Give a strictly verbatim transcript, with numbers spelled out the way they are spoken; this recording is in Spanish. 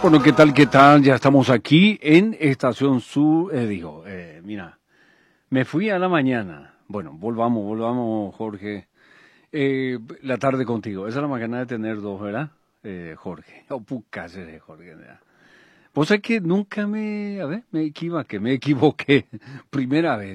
Bueno, ¿qué tal, qué tal? Ya estamos aquí en Estación Sur. Eh, digo, eh, mira, me fui a la mañana. Bueno, volvamos, volvamos, Jorge. Eh, la tarde contigo. Esa es la mañana de tener dos, ¿verdad? Eh, Jorge. O pucas eres, Jorge. ¿Verdad? Vos sabés que nunca me, a ver, me equivoqué, me equivoqué. Primera vez.